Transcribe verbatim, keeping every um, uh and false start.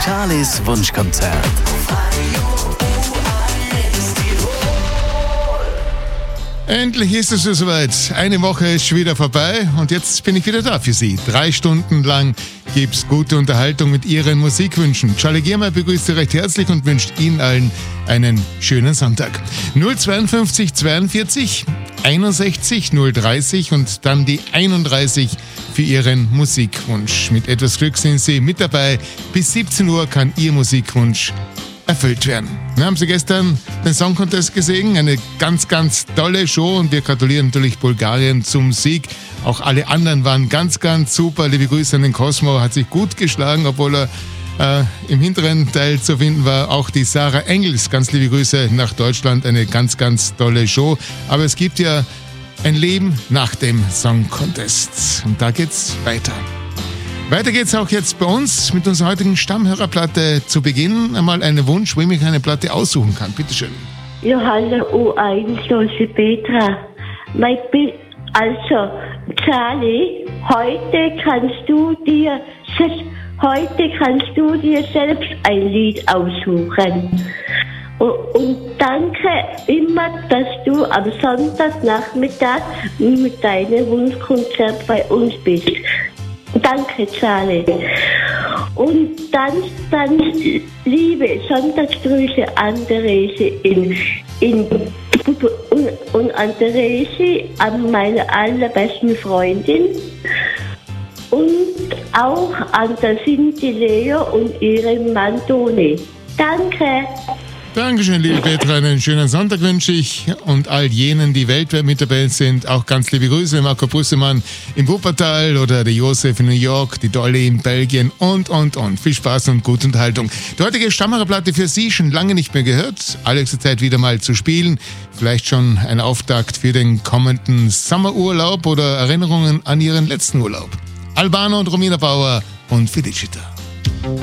Charlies Wunschkonzert. Endlich ist es so soweit. Eine Woche ist schon wieder vorbei und jetzt bin ich wieder da für Sie. Drei Stunden lang gibt's gute Unterhaltung mit Ihren Musikwünschen. Charlie Giermeier begrüßt Sie recht herzlich und wünscht Ihnen allen einen schönen Sonntag. null zweiundfünfzig zweiundvierzig einundsechzig null dreißig und dann die einunddreißig für Ihren Musikwunsch. Mit etwas Glück sind Sie mit dabei. Bis siebzehn Uhr kann Ihr Musikwunsch erfüllt werden. Wir haben Sie gestern den Song Contest gesehen, eine ganz, ganz tolle Show und wir gratulieren natürlich Bulgarien zum Sieg. Auch alle anderen waren ganz, ganz super. Liebe Grüße an den Cosmo, hat sich gut geschlagen, obwohl er äh, im hinteren Teil zu finden war. Auch die Sarah Engels, ganz liebe Grüße nach Deutschland, eine ganz, ganz tolle Show. Aber es gibt ja ein Leben nach dem Song Contest und da geht's weiter. Weiter geht's auch jetzt bei uns mit unserer heutigen Stammhörerplatte. Zu Beginn einmal einen Wunsch, wo ich mir eine Platte aussuchen kann. Bitteschön. Ja, hallo U eins, das ist Petra. Mein Bi- also, Charlie, heute kannst du dir heute kannst du dir selbst ein Lied aussuchen. Und, und danke immer, dass du am Sonntagnachmittag mit deinem Wunschkonzert bei uns bist. Danke, Charlie. Und dann, dann liebe Sonntagsgrüße an Therese in, in, und, und an Therese, an meine allerbesten Freundin. Und auch an der Cindy Leo und ihren Mann Toni. Danke. Dankeschön, liebe Petra, einen schönen Sonntag wünsche ich und all jenen, die weltweit mit dabei sind, auch ganz liebe Grüße, Marco Brüssemann im Wuppertal oder der Josef in New York, die Dolly in Belgien und, und, und. Viel Spaß und gute Unterhaltung. Die heutige Stammhörerplatte für Sie schon lange nicht mehr gehört, Alex Zeit wieder mal zu spielen, vielleicht schon ein Auftakt für den kommenden Sommerurlaub oder Erinnerungen an Ihren letzten Urlaub. Albano und Romina Bauer und Felicita.